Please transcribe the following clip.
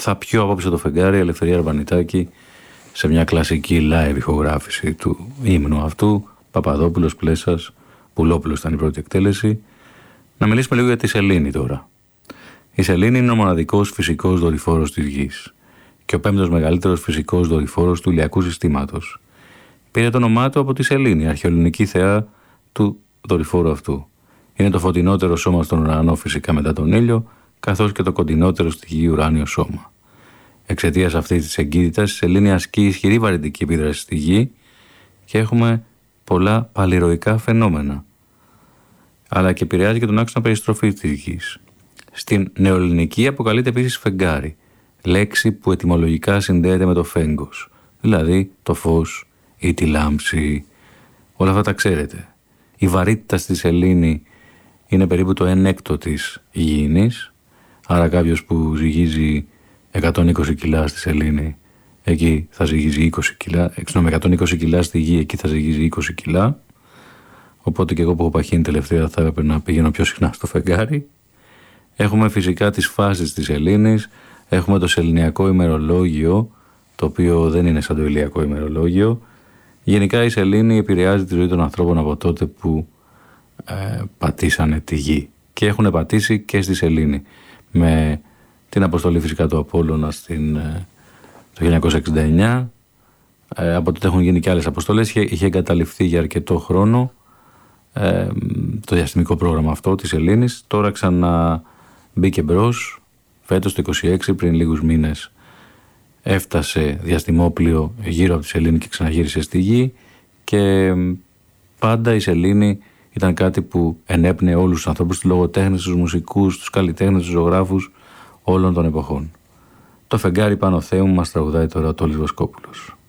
Θα πιω απόψε το φεγγάρι, Ελευθερία Αρβανιτάκη, σε μια κλασική live ηχογράφηση του ύμνου αυτού. Παπαδόπουλος, Πλέσας, Πουλόπουλος ήταν η πρώτη εκτέλεση. Να μιλήσουμε λίγο για τη σελήνη τώρα. Η σελήνη είναι ο μοναδικός φυσικός δορυφόρος της Γης και ο πέμπτος μεγαλύτερος φυσικός δορυφόρος του ηλιακού συστήματος. Πήρε το όνομά του από τη σελήνη, αρχαιοελληνική θεά του δορυφόρου αυτού. Είναι το φωτεινότερο σώμα στον ουρανό φυσικά μετά τον ήλιο, καθώς και το κοντινότερο στη Γη ουράνιο σώμα. Εξαιτίας αυτής της εγκύτητας, η σελήνη ασκεί ισχυρή βαρυντική επίδραση στη Γη και έχουμε πολλά παλιροϊκά φαινόμενα. Αλλά και επηρεάζει και τον άξονα περιστροφής της Γης. Στην νεοελληνική αποκαλείται επίσης φεγγάρι, λέξη που ετυμολογικά συνδέεται με το φέγγος, δηλαδή το φως ή τη λάμψη. Όλα αυτά τα ξέρετε. Η βαρύτητα στη σελήνη είναι περίπου το 1/6 της υγιεινής, άρα κάποιος που ζυγίζει 120 κιλά στη σελήνη, εκεί θα ζυγίζει 20 κιλά, με 120 κιλά στη Γη, εκεί θα ζυγίζει 20 κιλά. Οπότε και εγώ που έχω παχύνει τελευταία θα έπρεπε να πηγαίνω πιο συχνά στο φεγγάρι. Έχουμε φυσικά τις φάσεις της σελήνης, έχουμε το σεληνιακό ημερολόγιο, το οποίο δεν είναι σαν το ηλιακό ημερολόγιο. Γενικά η σελήνη επηρεάζει τη ζωή των ανθρώπων από τότε που πατήσανε τη Γη και έχουν πατήσει και στη σελήνη με την αποστολή φυσικά του Απόλλωνα το 1969. Από τότε έχουν γίνει και άλλες αποστολές. Είχε εγκαταλειφθεί για αρκετό χρόνο το διαστημικό πρόγραμμα αυτό της σελήνης. Τώρα ξανά μπήκε μπρος. Φέτος το 26, πριν λίγους μήνες, έφτασε διαστημόπλοιο γύρω από τη σελήνη και ξαναγύρισε στη Γη, και πάντα η σελήνη ήταν κάτι που ενέπνεε όλους τους ανθρώπους, τους λογοτέχνες, τους μουσικούς, τους καλλιτέχνες, τους ζωγράφους όλων των εποχών. Το φεγγάρι πάνω Θεού μας τραγουδάει τώρα ο Τόλης Βοσκόπουλος.